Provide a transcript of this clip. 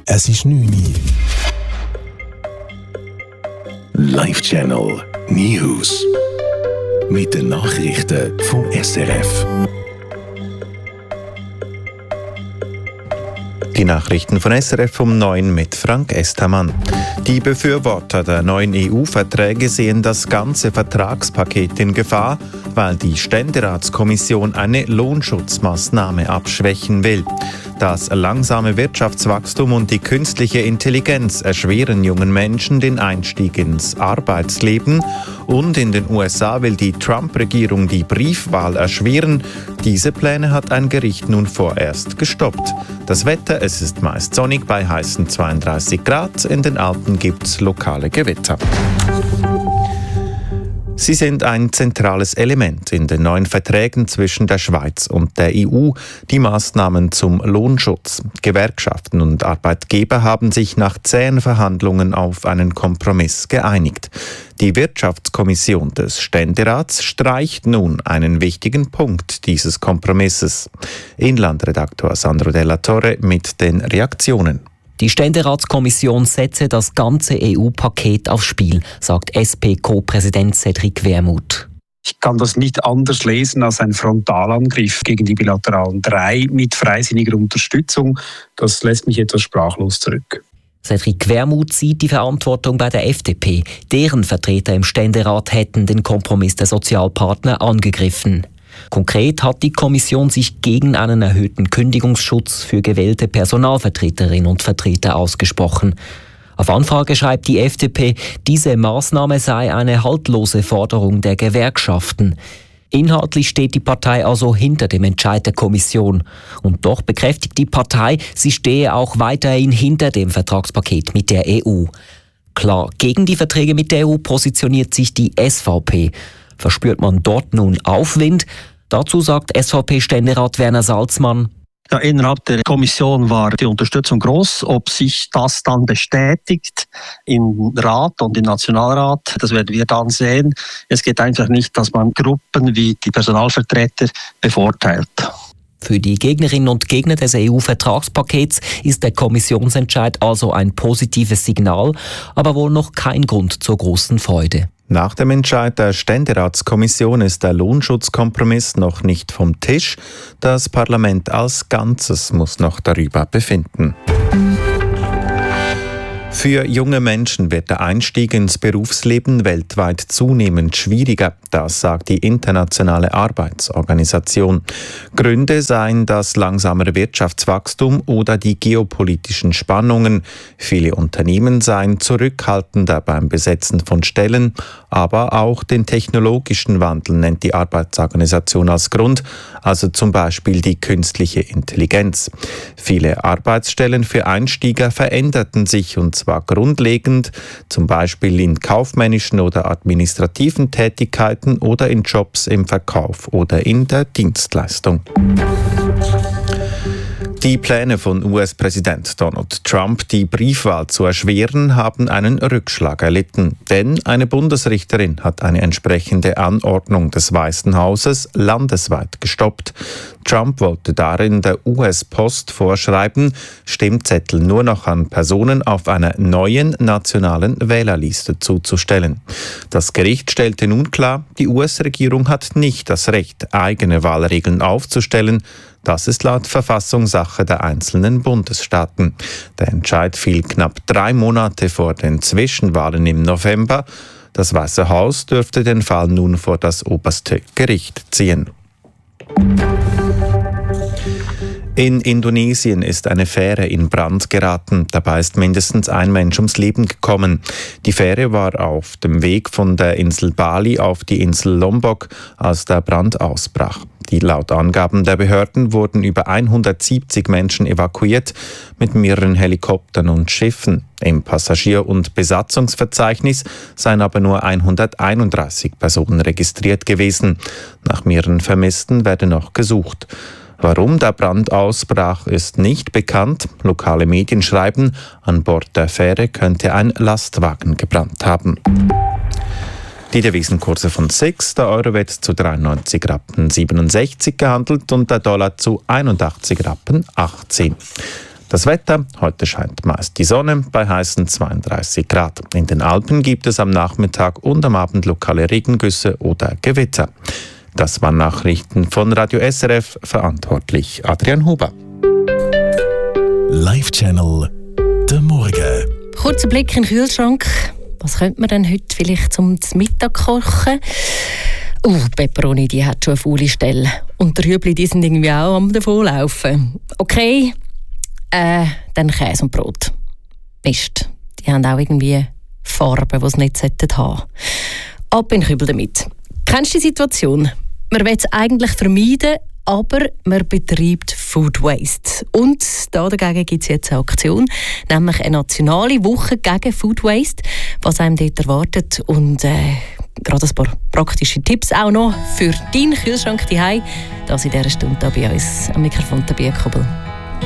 Es ist 9 Uhr. Live Channel News. Mit den Nachrichten vom SRF. Die Nachrichten von SRF um 9 mit Frank Estermann. Die Befürworter der neuen EU-Verträge sehen das ganze Vertragspaket in Gefahr, weil die Ständeratskommission eine Lohnschutzmaßnahme abschwächen will. Das langsame Wirtschaftswachstum und die künstliche Intelligenz erschweren jungen Menschen den Einstieg ins Arbeitsleben. Und in den USA will die Trump-Regierung die Briefwahl erschweren. Diese Pläne hat ein Gericht nun vorerst gestoppt. Das Wetter, es ist meist sonnig bei heißen 32 Grad. In den Alpen gibt es lokale Gewitter. Sie sind ein zentrales Element in den neuen Verträgen zwischen der Schweiz und der EU, die Maßnahmen zum Lohnschutz. Gewerkschaften und Arbeitgeber haben sich nach zähen Verhandlungen auf einen Kompromiss geeinigt. Die Wirtschaftskommission des Ständerats streicht nun einen wichtigen Punkt dieses Kompromisses. Inlandredaktor Sandro Della Torre mit den Reaktionen. Die Ständeratskommission setze das ganze EU-Paket aufs Spiel, sagt SP-Co-Präsident Cedric Wermuth. Ich kann das nicht anders lesen als ein Frontalangriff gegen die bilateralen 3 mit freisinniger Unterstützung. Das lässt mich etwas sprachlos zurück. Cedric Wermuth sieht die Verantwortung bei der FDP. Deren Vertreter im Ständerat hätten den Kompromiss der Sozialpartner angegriffen. Konkret hat die Kommission sich gegen einen erhöhten Kündigungsschutz für gewählte Personalvertreterinnen und Vertreter ausgesprochen. Auf Anfrage schreibt die FDP, diese Maßnahme sei eine haltlose Forderung der Gewerkschaften. Inhaltlich steht die Partei also hinter dem Entscheid der Kommission. Und doch bekräftigt die Partei, sie stehe auch weiterhin hinter dem Vertragspaket mit der EU. Klar, gegen die Verträge mit der EU positioniert sich die SVP. Verspürt man dort nun Aufwind? Dazu sagt SVP-Ständerat Werner Salzmann: Ja, innerhalb der Kommission war die Unterstützung groß. Ob sich das dann bestätigt im Rat und im Nationalrat, das werden wir dann sehen. Es geht einfach nicht, dass man Gruppen wie die Personalvertreter bevorteilt. Für die Gegnerinnen und Gegner des EU-Vertragspakets ist der Kommissionsentscheid also ein positives Signal, aber wohl noch kein Grund zur großen Freude. Nach dem Entscheid der Ständeratskommission ist der Lohnschutzkompromiss noch nicht vom Tisch. Das Parlament als Ganzes muss noch darüber befinden. Für junge Menschen wird der Einstieg ins Berufsleben weltweit zunehmend schwieriger, das sagt die Internationale Arbeitsorganisation. Gründe seien das langsamere Wirtschaftswachstum oder die geopolitischen Spannungen. Viele Unternehmen seien zurückhaltender beim Besetzen von Stellen, aber auch den technologischen Wandel nennt die Arbeitsorganisation als Grund, also zum Beispiel die künstliche Intelligenz. Viele Arbeitsstellen für Einsteiger veränderten sich und zwar grundlegend, zum Beispiel in kaufmännischen oder administrativen Tätigkeiten oder in Jobs im Verkauf oder in der Dienstleistung. Die Pläne von US-Präsident Donald Trump, die Briefwahl zu erschweren, haben einen Rückschlag erlitten. Denn eine Bundesrichterin hat eine entsprechende Anordnung des Weißen Hauses landesweit gestoppt. Trump wollte darin der US-Post vorschreiben, Stimmzettel nur noch an Personen auf einer neuen nationalen Wählerliste zuzustellen. Das Gericht stellte nun klar, die US-Regierung hat nicht das Recht, eigene Wahlregeln aufzustellen. Das ist laut Verfassung Sache der einzelnen Bundesstaaten. Der Entscheid fiel knapp 3 Monate vor den Zwischenwahlen im November. Das Weiße Haus dürfte den Fall nun vor das oberste Gericht ziehen. In Indonesien ist eine Fähre in Brand geraten. Dabei ist mindestens ein Mensch ums Leben gekommen. Die Fähre war auf dem Weg von der Insel Bali auf die Insel Lombok, als der Brand ausbrach. Laut Angaben der Behörden wurden über 170 Menschen evakuiert, mit mehreren Helikoptern und Schiffen. Im Passagier- und Besatzungsverzeichnis seien aber nur 131 Personen registriert gewesen. Nach mehreren Vermissten werde noch gesucht. Warum der Brand ausbrach, ist nicht bekannt. Lokale Medien schreiben, an Bord der Fähre könnte ein Lastwagen gebrannt haben. Die Devisenkurse von 6, der Euro wird zu 93,67 gehandelt und der Dollar zu 81,18. Das Wetter: Heute scheint meist die Sonne bei heißen 32 Grad. In den Alpen gibt es am Nachmittag und am Abend lokale Regengüsse oder Gewitter. Das waren Nachrichten von Radio SRF, verantwortlich Adrian Huber. Live Channel der Morgen. Kurzer Blick in den Kühlschrank. Was könnte man denn heute vielleicht zum Mittag kochen? Die Peperoni, die hat schon eine faule Stelle. Und die Rüebli, die sind irgendwie auch am Davonlaufen. Okay, dann Käse und Brot. Mist, die haben auch irgendwie Farben, die sie nicht haben sollten. Ab in den Kübel damit. Kennst du die Situation? Man will es eigentlich vermeiden, aber man betreibt Food Waste. Und dagegen gibt es jetzt eine Aktion, nämlich eine nationale Woche gegen Food Waste, was einem dort erwartet. Und gerade ein paar praktische Tipps auch noch für deinen Kühlschrank zu Hause. Das in dieser Stunde bei uns am Mikrofon Tabea Koppel.